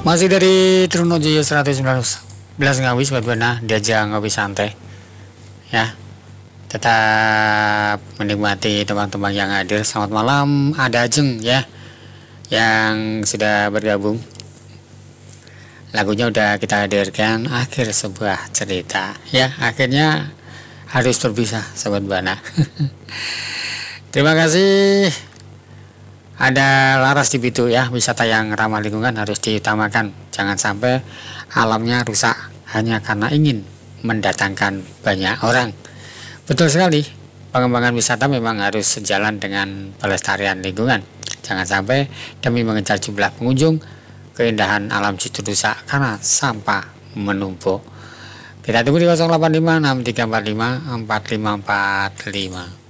Masih dari Trunojoyo 119 Ngawi Sobat Buana, diajak ngopi santai ya. Tetap menikmati teman-teman yang hadir. Selamat malam, ada Ajeng ya yang sudah bergabung. Lagunya udah kita hadirkan, akhir sebuah cerita ya. Akhirnya harus berpisah Sobat Buana. Terima kasih. Ada Laras di Bitu ya, wisata yang ramah lingkungan harus diutamakan. Jangan sampai alamnya rusak hanya karena ingin mendatangkan banyak orang. Betul sekali, pengembangan wisata memang harus sejalan dengan pelestarian lingkungan. Jangan sampai demi mengejar jumlah pengunjung, keindahan alam justru rusak karena sampah menumpuk. Kita tunggu di 085 6345 4545.